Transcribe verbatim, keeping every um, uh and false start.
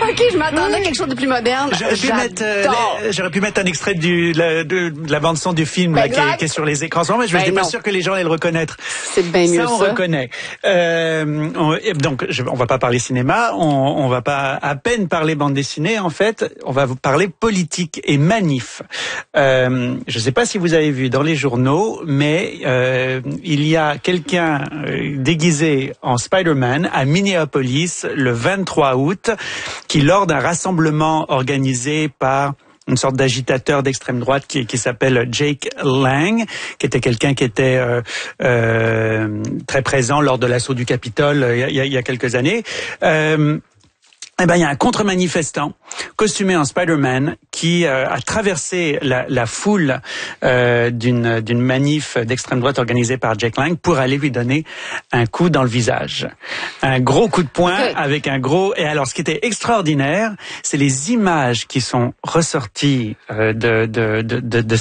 OK, je m'attendais à quelque chose de plus moderne. J'aurais pu, mettre, euh, les, j'aurais pu mettre un extrait du, la, de, de la bande-son du film là, qui, est, qui est sur les écrans. Mais je ben n'étais pas non. sûr que les gens allaient le reconnaître. C'est bien mieux ça. ça. On reconnaît. Euh, on, donc, je, on va pas parler cinéma, on, on va pas à peine parler bande dessinée. En fait, on va vous parler politique et manif. Euh, je ne sais pas si vous avez vu dans les journaux, mais euh, il y a quelqu'un euh, déguisé en Spider-Man à Minneapolis le vingt-trois août, qui lors d'un rassemblement organisé par une sorte d'agitateur d'extrême droite qui, qui s'appelle Jake Lang, qui était quelqu'un qui était euh, euh, très présent lors de l'assaut du Capitole euh, il, y a, il y a quelques années. Euh, Eh ben, il y a un contre-manifestant costumé en Spider-Man qui euh, a traversé la, la foule euh, d'une d'une manif d'extrême droite organisée par Jake Lang pour aller lui donner un coup dans le visage. Un gros coup de poing avec un gros... Et alors, ce qui était extraordinaire, c'est les images qui sont ressorties euh, de, de, de, de, de